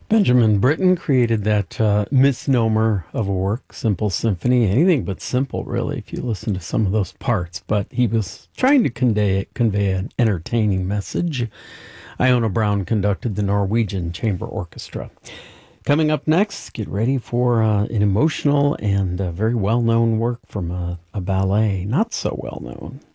Benjamin Britten created that misnomer of a work, Simple Symphony. Anything but simple, really, if you listen to some of those parts. But he was trying to convey an entertaining message. Iona Brown conducted the Norwegian Chamber Orchestra. Coming up next, get ready for an emotional and very well-known work from a ballet, not so well-known.